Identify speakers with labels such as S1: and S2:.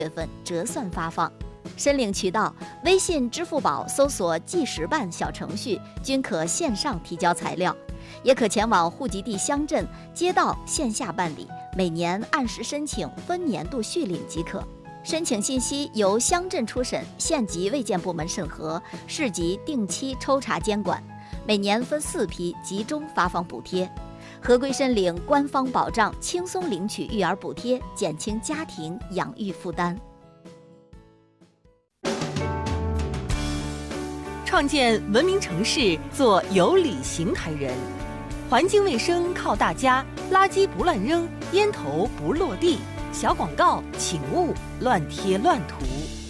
S1: 月份折算发放。申领渠道：微信、支付宝搜索计时办小程序，均可线上提交材料，也可前往户籍地乡镇、街道线下办理，每年按时申请，分年度续领即可。申请信息由乡镇初审、县级卫健部门审核，市级定期抽查监管，每年分4批集中发放补贴。合规申领，官方保障，轻松领取育儿补贴，减轻家庭养育负担。
S2: 创建文明城市，做有理行台人。环境卫生靠大家，垃圾不乱扔，烟头不落地。小广告请勿乱贴乱涂。